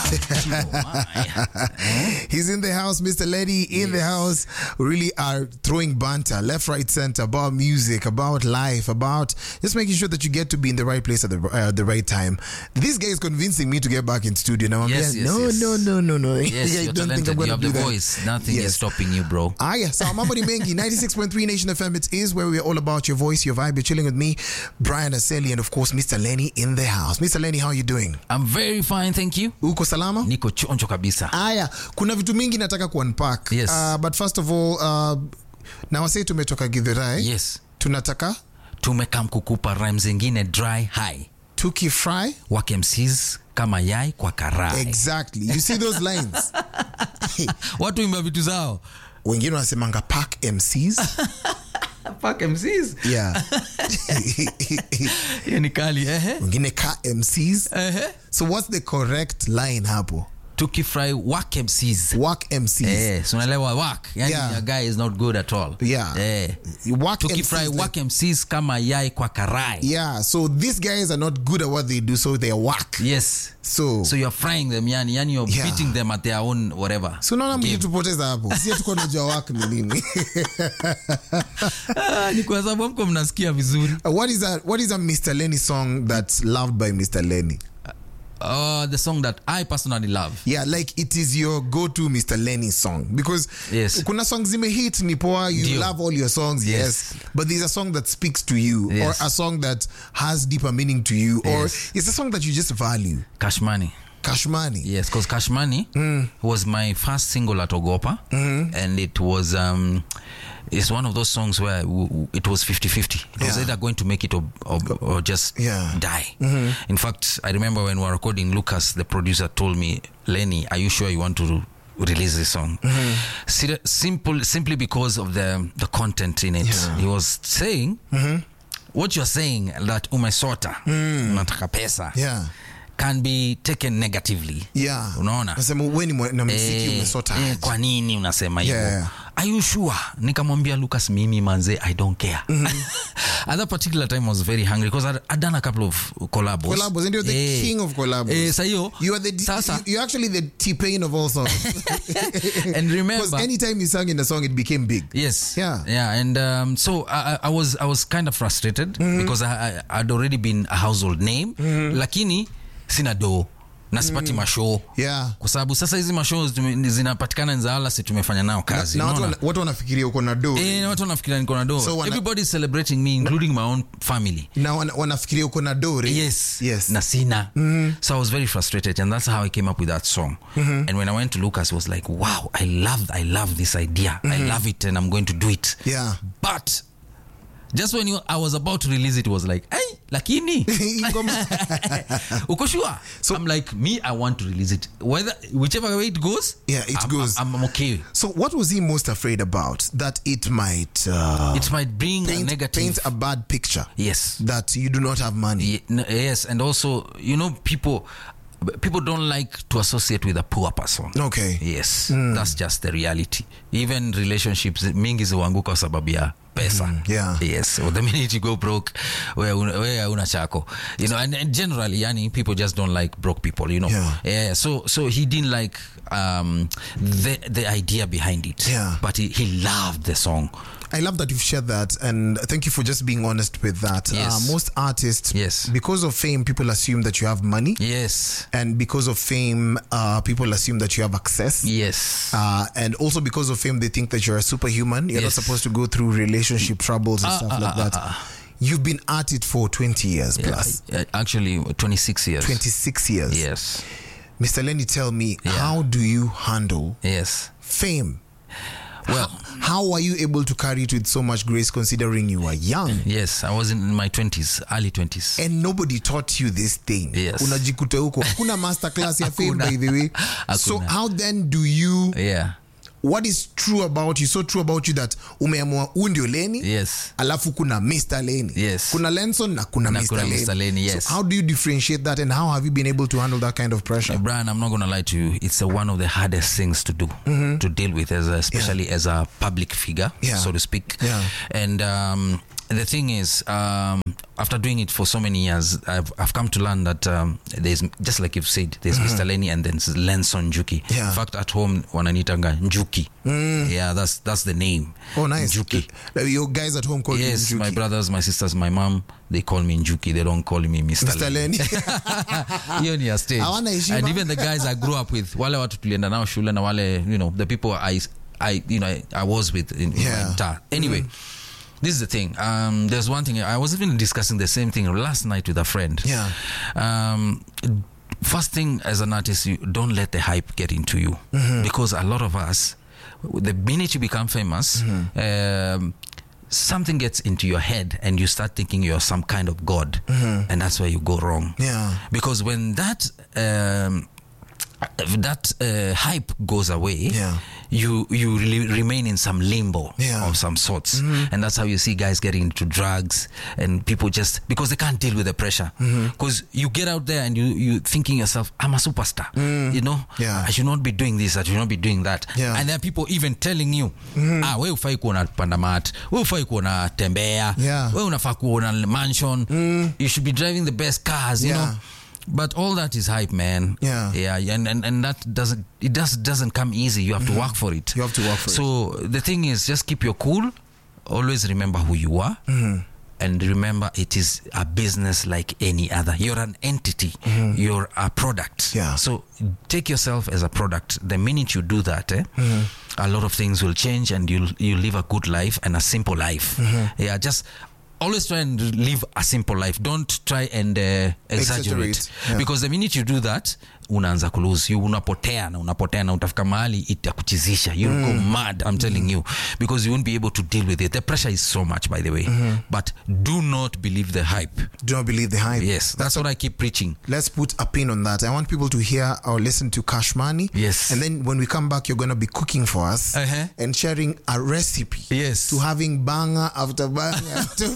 He's in the house, Mr. Lenny in the house. We really are throwing banter left, right, center about music, about life, about just making sure that you get to be in the right place at the right time. This guy is convincing me to get back in studio now. Yes. No. Yes, I you're don't think talented. I'm going You to have do the that. voice. Nothing is stopping you, bro. So Mambo ni Mengi, 96.3 Nation FM. It is where we're all about your voice, your vibe. You're chilling with me, Brian Aseli, and of course, Mr. Lenny in the house. Mr. Lenny, how are you doing? I'm very fine, thank you. Uko salama? Niko chonjo kabisa. Kuna vitu mingi nataka ku-unpack. Yes. But first of all, na wasee tumetoka Githurai. Yes. Tunataka Tumekam kukupa rhymes zingine dry high. tukifry. Wake MCs kama yai kwa karai. Exactly. You see those lines? Watu imba vitu zao. Wengine wanasemanga pack MCs. Fuck MCs. Yeah. Hiyo ni kali, Wengine ka MCs. So what's the correct line hapo? Tukifry wak MCs. Wak MCs. So unaelewa wak. Yani your guy is not good at all. Yeah. Wak Tukifry MCs, wak MCs kama yai kwa karai. Yeah, so these guys are not good at what they do, so they're whack. Yes. So you're frying them, yani you're beating them at their own whatever. So naona mkitupoteza hapo. Sisi tuko tunajua whack ni nini. Ni kwa sababu mko mnasikia vizuri. What is a Mr. Lenny song that's loved by Mr. Lenny? The song that I personally love. Yeah, like it is your go-to Mr. Lenny song. Because kuna songs zimehit ni poa, you love all your songs, yes. But there's a song that speaks to you, or a song that has deeper meaning to you, or it's a song that you just value. Cash Money. Cash Money. Yes, because Cash Money was my first single at Ogopa, and it was it's one of those songs where it was 50-50. It was either going to make it or just die. In fact, I remember when we were recording, Lucas, the producer, told me, Lenny, are you sure you want to release this song? Simply because of the content in it. He was saying, what you're saying, that umesota, unataka pesa, can be taken negatively. Unaona? Nasema weni na muziki umesota. Kwa nini unasema hivyo? Are you sure? Nikamwambia Lucas, mimi manze, I don't care. At that particular time I was very hungry because I'd done a couple of collabos. And you're the king of collabos. Sayo, you're actually the T-Pain of all songs. And remember, because anytime you sang in a song, it became big. Yes. Yeah. And so I was kind of frustrated because I'd already been a household name. Lakini sina do na sipati mashow kwa sababu sasa hizi mashow zinapatikana nzaala, si tumefanya nao kazi. Watu wanafikiria uko na do. Watu wanafikiria niko na do. So everybody is celebrating me, including my own family. Na wanafikiria uko na do. Yes. Na sina. So I was very frustrated, and that's how I came up with that song. And when I went to Lucas, he was like, wow, I love this idea. I love it, and I'm going to do it. But just when I was about to release it, was like, hey, lakini uko sure? So I'm like, I want to release it, whichever way it goes. It goes. I'm okay. So what was he most afraid about? That it might bring a negative, paint a bad picture. Yes. That you do not have money. Yes, and also, people don't like to associate with a poor person. Okay. Yes. That's just the reality. Even relationships mingi ziwanguka sababu ya pesa. Yes. So the minute you go broke, where una chako. And generally, people just don't like broke people, So he didn't like the idea behind it. But he loved the song. I love that you've shared that, and thank you for just being honest with that. Most artists, because of fame, people assume that you have money. Yes. And because of fame, people assume that you have access. Yes. And also because of fame, they think that you're a superhuman. You're not supposed to go through relationship troubles and stuff like that. You've been at it for 20 years plus. Actually, 26 years. 26 years. Yes. Mr. Lenny, tell me, how do you handle fame? Well, how are you able to carry it with so much grace considering you are young? Yes, I was in my 20s, early 20s. And nobody taught you this thing. Yes. Unajikuta huko. Hakuna masterclass ya fame, by the way. So how then do you... What is true about you, so true about you that umeamua ndio Lenny? Yes. Alafu kuna Mr. Lenny. Yes. Kuna Lenson na kuna Mr. Lenny. Yes. So how do you differentiate that, and how have you been able to handle that kind of pressure? Brian, I'm not going to lie to you. It's one of the hardest things to do, to deal with, especially as a public figure, so to speak. And the thing is, after doing it for so many years, I've come to learn that there's, just like you've said, there's Mr. Lenny and then Lenson Njuki. Yeah. In fact, at home, wananitanga Njuki. Yeah, that's the name. Oh, nice. Njuki. You guys at home call you Yes, Njuki? my brothers, my sisters, my mom, they call me Njuki. They don't call me Mr. Lenny. Hiyo ni a stage. And even the guys I grew up with, wale watu tulienda nao shule na wale, the people I was with in my entire. Anyway, this is the thing. There's one thing. I was even discussing the same thing last night with a friend. Yeah. First thing, as an artist, you don't let the hype get into you, because a lot of us, the minute you become famous, something gets into your head and you start thinking you're some kind of god, and that's where you go wrong. Yeah. Because when that hype goes away, you really remain in some limbo of some sorts, and that's how you see guys getting into drugs, and people just because they can't deal with the pressure, because you get out there and you thinking yourself, I'm a superstar, I should not be doing this, I should not be doing that, and there are people even telling you, we ufai kuona panda mat, we ufai kuona tembea, we unafaa kuona mansion, you should be driving the best cars, you know. But all that is hype, man. And that doesn't come easy. You have to work for it. So the thing is, just keep your cool. Always remember who you are, and remember it is a business like any other. You're an entity. You're a product. So take yourself as a product. The minute you do that, a lot of things will change, and you'll live a good life and a simple life. Just always try and live a simple life. Don't try and exaggerate. Because the minute you do that, unaanza kulose. Unapotea na utafika mahali itakuchizisha. You'll go mad, I'm telling you. Because you won't be able to deal with it. The pressure is so much, by the way. But do not believe the hype. Do not believe the hype. Yes, that's what I keep preaching. Let's put a pin on that. I want people to hear or listen to Cash Money. Yes. And then when we come back, you're going to be cooking for us and sharing a recipe to having banger after banger after